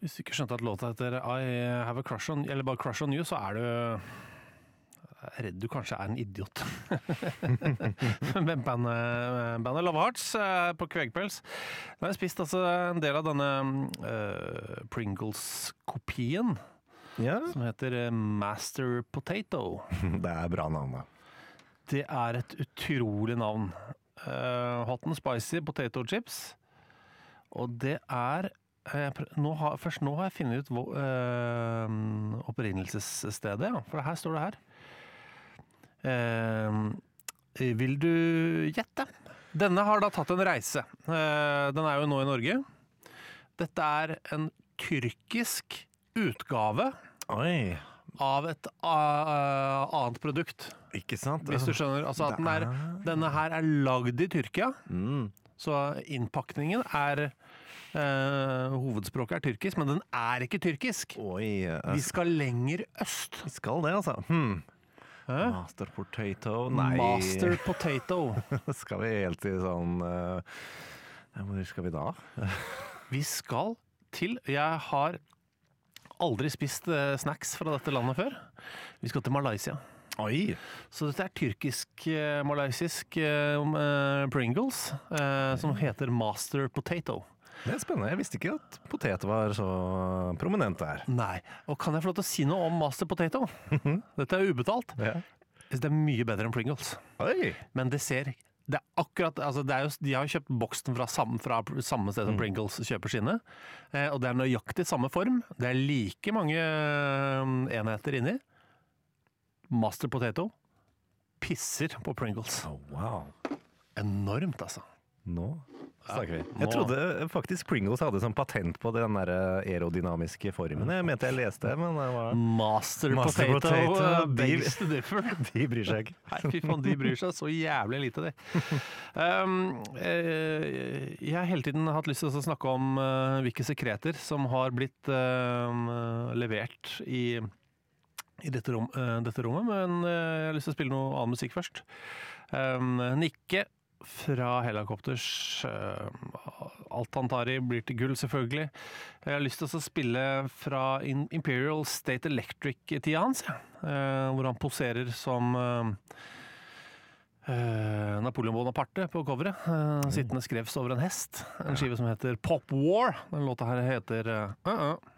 Hvis du ikke skjønte at låta heter I Have a Crush on, eller bare Crush on You, så er du redd du kanskje er en idiot. Med bandet Love Hearts på Kvegpels. Nå har jeg spist altså en del av denne Pringles-kopien, som heter Master Potato. Det er bra navn, da. Det er et utrolig navn. Hot and spicy potato chips. Og det er nå har jeg funnet ut opprinnelsesstedet, ja. For her står det her. Vil du gjette? Denne har da tatt en reise. Den er jo nå i Norge. Dette er en tyrkisk utgave av et annet produkt. Ikke sant? Hvis du skjønner, altså at denne her er lagd i Tyrkia. Så innpakningen er hovedspråket er tyrkisk, men den er ikke tyrkisk. Vi skal lenger øst. Vi skal det, altså. Master Potato, nei. Master Potato. Skal vi helt til sånn hvor skal vi da? Vi skal til jeg har aldri spist snacks fra dette landet før. Vi skal til Malaysia. Oi! Så dette er tyrkisk-malaysisk Pringles, som heter Master Potato. Det er spennende. Jeg visste ikke at potet var så prominent der. Nei. Og kan jeg få lov til å si noe om Master Potato? Dette er ubetalt. Ja. Det er mye bedre enn Pringles. Oi! Men det er akkurat, altså det er jo, de har jo kjøpt boksen fra samme sted som Pringles kjøper sine. Og det er nøyaktig samme form. Det er like mange enheter inni. Master Potato pisser på Pringles. Wow. Enormt, altså. Nå snakker vi. Jeg trodde faktisk Pringles hadde sånn patent på den der aerodynamiske formen. Jeg mente jeg leste, men det var Master Potato begs to differ. De bryr seg ikke. Nei, fy faen, de bryr seg så jævlig lite, de. Jeg har hele tiden hatt lyst til å snakke om hvilke sekreter som har blitt levert i dette rommet, men jeg har lyst til å spille noe annen musikk først. Nikke fra Helicopters alt han tar i blir til gull, selvfølgelig. Jeg har lyst til å spille fra Imperial State Electric-tida hans, hvor han poserer som Napoleon Bonaparte på coveret, sittende skrevs over en hest. En skive som heter Pop War. Den låta her heter